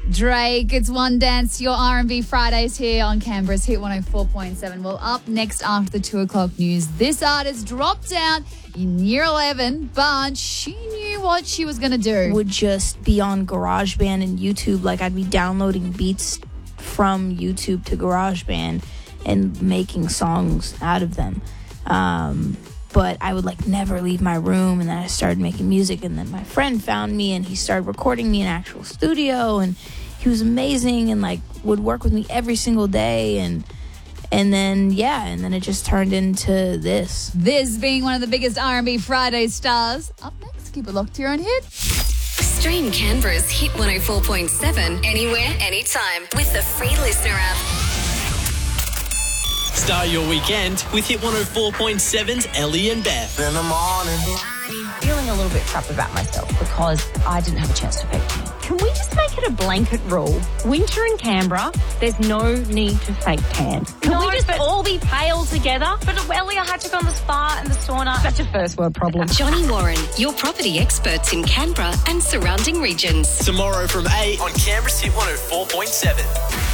Drake, it's One Dance, your R&B Fridays here on Canberra's Hit 104.7. Well, up next after the 2 o'clock news, this artist dropped out in year 11, but she knew what she was going to do. Would just be on GarageBand and YouTube. Like, I'd be downloading beats from YouTube to GarageBand and making songs out of them. But I would never leave my room, and then I started making music, and then my friend found me and he started recording me in an actual studio, and he was amazing and would work with me every single day, and then it just turned into this. This being one of the biggest R&B Friday stars. Up next, keep it locked here on Hit. Stream Canberra's Hit 104.7 anywhere, anytime with the free Listener app. Start your weekend with Hit 104.7's Ellie and Beth. In the morning. Feeling a little bit crap about myself because I didn't have a chance to fake tan. Can we just make it a blanket rule? Winter in Canberra, there's no need to fake tan. Can we just all be pale together? But Ellie, I had to go on the spa and the sauna. Such a first world problem. Johnny Warren, your property experts in Canberra and surrounding regions. Tomorrow from 8 on Canberra's Hit 104.7.